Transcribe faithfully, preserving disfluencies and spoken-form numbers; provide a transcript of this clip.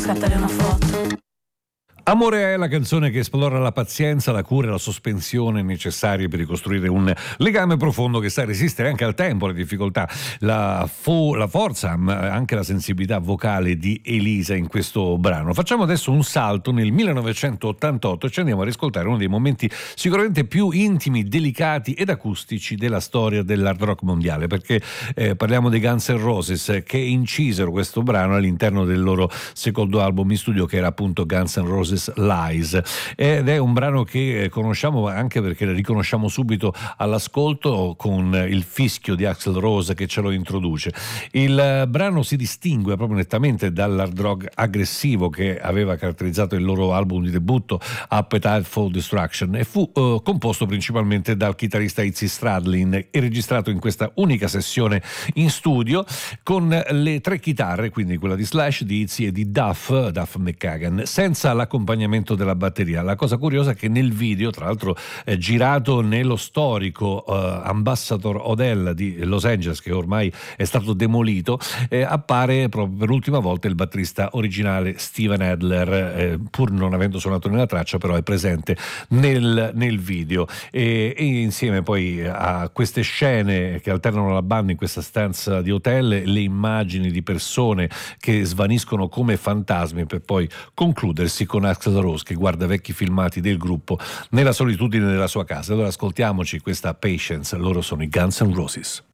Scattare una foto. Amore è la canzone che esplora la pazienza, la cura e la sospensione necessarie per ricostruire un legame profondo che sa resistere anche al tempo, alle difficoltà, la, fo- la forza, ma anche la sensibilità vocale di Elisa in questo brano. Facciamo adesso un salto nel millenovecentottantotto e ci andiamo a riscoltare uno dei momenti sicuramente più intimi, delicati ed acustici della storia dell'hard rock mondiale, perché eh, parliamo dei Guns N' Roses, che incisero questo brano all'interno del loro secondo album in studio, che era appunto Guns N' Roses Lies, ed è un brano che conosciamo anche perché riconosciamo subito all'ascolto con il fischio di Axl Rose che ce lo introduce. Il brano si distingue proprio nettamente dall'hard rock aggressivo che aveva caratterizzato il loro album di debutto Appetite for Destruction e fu eh, composto principalmente dal chitarrista Izzy Stradlin e registrato in questa unica sessione in studio con le tre chitarre, quindi quella di Slash, di Izzy e di Duff, Duff McKagan, senza l'accompagnamento della batteria. La cosa curiosa è che nel video, tra l'altro eh, girato nello storico eh, Ambassador Hotel di Los Angeles, che ormai è stato demolito, eh, appare proprio per l'ultima volta il batterista originale Steven Adler, eh, pur non avendo suonato nella traccia, però è presente nel, nel video e, e insieme poi a queste scene che alternano la banda in questa stanza di hotel, le immagini di persone che svaniscono come fantasmi per poi concludersi con Axl Rose che guarda vecchi filmati del gruppo nella solitudine della sua casa. Allora ascoltiamoci questa Patience, loro sono i Guns N' Roses.